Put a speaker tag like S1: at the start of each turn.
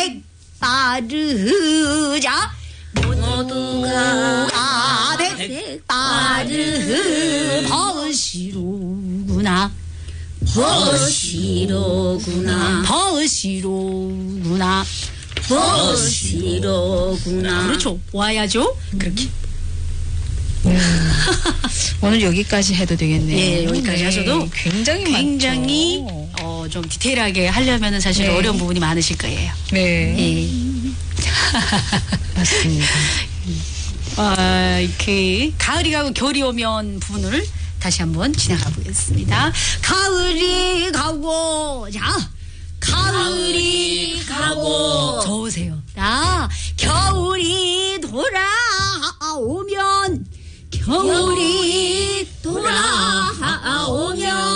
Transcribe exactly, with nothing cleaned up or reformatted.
S1: 백따르자 모두가 백따르 버시로구나
S2: 버시로구나
S1: 버시로구나
S2: 버시로구나.
S1: 그렇죠. 와야죠. 그렇게.
S3: 음. 오늘 여기까지 해도 되겠네요.
S1: 네, 여기까지
S3: 네,
S1: 하셔도
S3: 굉장히
S1: 굉장히
S3: 많죠.
S1: 어, 좀 디테일하게 하려면 사실
S3: 네.
S1: 어려운 부분이 많으실 거예요.
S3: 네,
S1: 예.
S3: 맞습니다.
S1: 어, 이렇게 가을이 가고 겨울이 오면 부분을 다시 한번 지나가 보겠습니다. 가을이